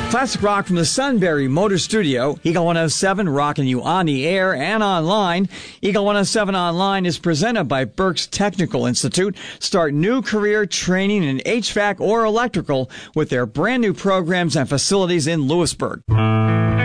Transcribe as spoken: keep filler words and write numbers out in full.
Classic rock from the Sunbury Motor Studio. Eagle one oh seven rocking you on the air and online. Eagle one oh seven Online is presented by Berks Technical Institute. Start new career training in H V A C or electrical with their brand new programs and facilities in Lewisburg.